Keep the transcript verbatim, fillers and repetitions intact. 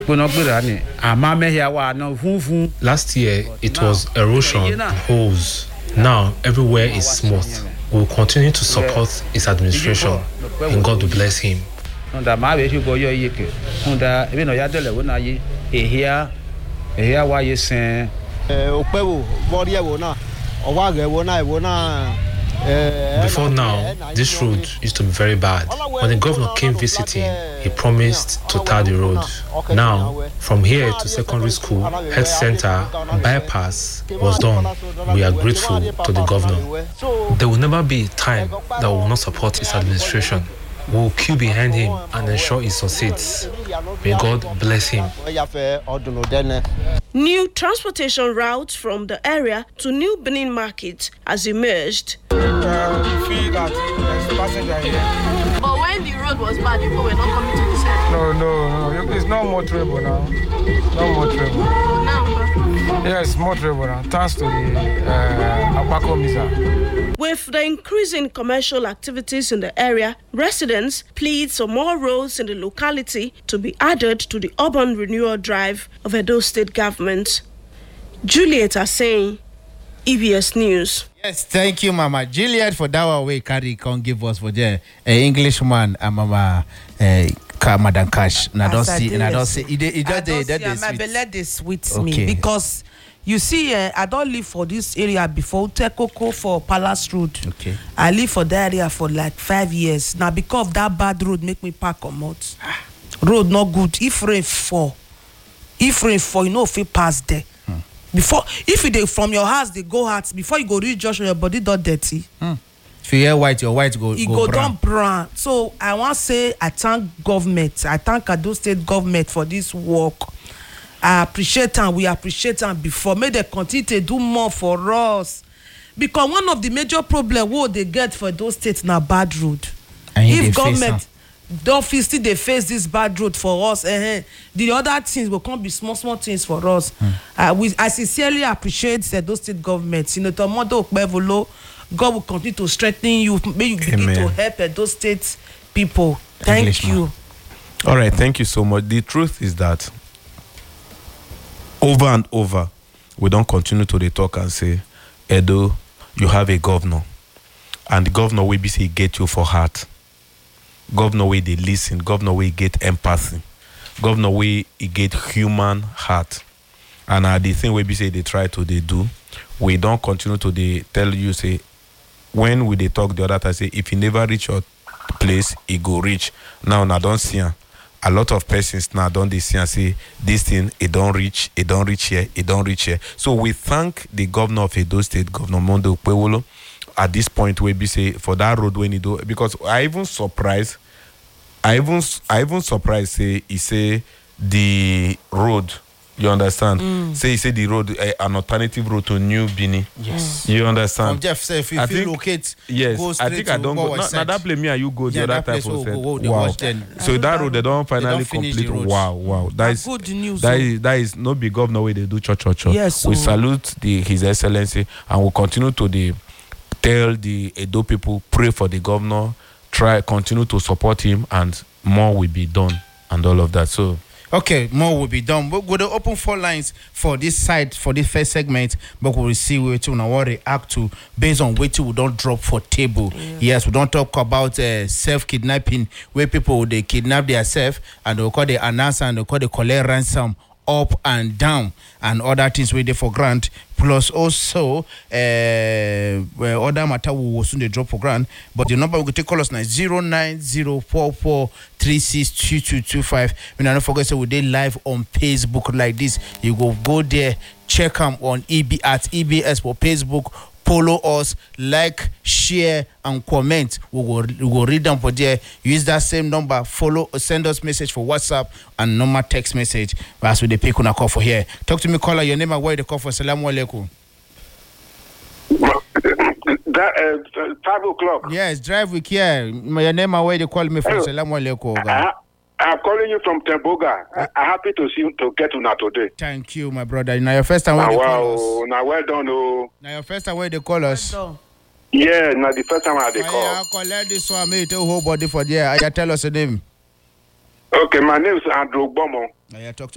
Last year, it was erosion and holes. Now, everywhere is smooth. We will continue to support his administration, and God will bless him. Before now, this road used to be very bad. When the governor came visiting, he promised to tar the road. Now, from here to secondary school, health center, bypass was done. We are grateful to the governor. There will never be a time that we will not support his administration. We will queue behind him and ensure he succeeds. May God bless him. New transportation routes from the area to New Benin Market has emerged. Uh, we feel that there's passenger here. But when the road was bad, people were not coming to the side. No, no, no. It's not more trouble now. No more trouble. Now, yes, more trouble now. Thanks to the uh, Apako Misa. With the increase in commercial activities in the area, residents plead for more roads in the locality to be added to the urban renewal drive of Edo State government. Juliet Aseng, E B S News. Yes, thank you, Mama Juliet, for that one way carry can give us for the uh, Englishman and Mama uh, Madam Cash. And I don't see, and I don't see. It, it just I that don't see, my belly dey sweet me Okay. because you see, uh, I don't live for this area before. Tekoko for Palace Road. Okay. I live for that area for like five years now. Because of that bad road, make me park on out. Road not good. If rain fall, if rain fall, you know if it pass there. Hmm. Before, if you dey from your house, they go out. Before you go reach Joshua, your body not dirty. Hmm. If you hear white, your white go, It go, go brown. down brown. So I want to say I thank government. I thank Edo State government for this work. I appreciate them. We appreciate them before. May they continue to do more for us. Because one of the major problems what they get for those states na bad road. And you dey If face government don't feel still they face this bad road for us, eh, the other things will come be small small things for us. Hmm. Uh, we I sincerely appreciate the those state governments. You know, Tomodo Okpevolo, God will continue to strengthen you. May you begin Amen. to help uh, those state people. Thank Englishman. you. All right, thank you so much. The truth is that over and over, we don't continue to dey talk and say, Edo, you have a governor. And the governor will be say get you for heart. Governor way they listen. Governor way get empathy. Governor way he get human heart. And uh, the thing we be say they try to they do. We don't continue to they tell you say, when we they talk the other time say, if you never reach your place, he go reach. Now, I don't see him. A lot of persons now don't they see and say this thing it don't reach, it don't reach here, it don't reach here. So we thank the governor of Edo State, Governor Monday Okpewolo, at this point where we say for that road when he do, because I even surprised, I even I even surprised say he say the road. You understand? Mm. Say he say the road uh, an alternative road to New Benin. Yes. You understand? From Jeff say if you I feel think- locate, Yes, go I straight think I to don't go. Bowen Now, now side. that play me and you go the Yeah, other that type place of will set. go- go, they Wow. watch then. So that road they don't finally don't finish complete. the roads. Wow, wow. That is good news. that oh. is that is no big governor way they do church church. church. Yes, we oh. salute the His Excellency and we continue to the tell the Edo people pray for the governor, try continue to support him, and more will be done and all of that. So. Okay, more will be done. We're going to open four lines for this side, for this first segment, but we will see what we want to react to based on what we don't drop for table. Yeah. Yes, we don't talk about uh, self-kidnapping, where people, they kidnap themselves and they call the announcer and they call the collect ransom up and down and other things where they for grant. Plus also, uh, well, other matter we will soon they drop for grant. But the number we could take call us now zero nine zero four four three six two two two five. We don't forget so we did live on Facebook like this. You go go there, check them on E B at E B S for Facebook. Follow us, like, share, and comment. We will, we will read them for there. Use that same number. Follow, send us message for WhatsApp and normal text message. As we the pick on a call for here. Talk to me, caller. Your name and where the call for. Salaam alaikum. That, uh, five o'clock. Yes, drive with care. Your name and where they call me from. Hello. Salaam alaikum. I, I'm calling you from Temboga. I, I'm happy to see to get to now today. Thank you, my brother. Now your first time where Now, they wow, call us. now well done. Oh. Now your first time where they call us. Yeah, now the first time I they I call. collect this one. Me tell whole body for there. I tell us the name. Okay, my name is Andrew Bomo. I talk to